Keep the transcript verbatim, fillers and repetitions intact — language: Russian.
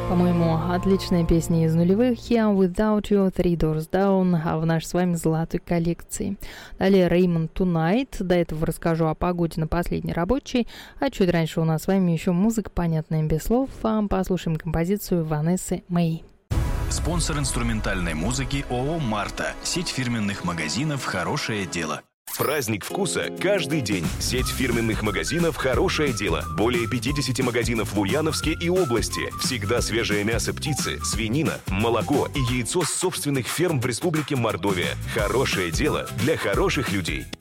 По-моему, отличная песня из нулевых «Here Without You», «Three Doors Down» в нашей с вами золотой коллекции. Далее «Raymond Tonight». До этого расскажу о погоде на последней рабочей. А чуть раньше у нас с вами еще музыка, понятная без слов. Послушаем композицию Ванессы Мэй. Спонсор инструментальной музыки ООО «Марта». Сеть фирменных магазинов «Хорошее дело». Праздник вкуса каждый день. Сеть фирменных магазинов «Хорошее дело». Более пятьдесят магазинов в Ульяновске и области. Всегда свежее мясо птицы, свинина, молоко и яйцо с собственных ферм в Республике Мордовия. Хорошее дело для хороших людей.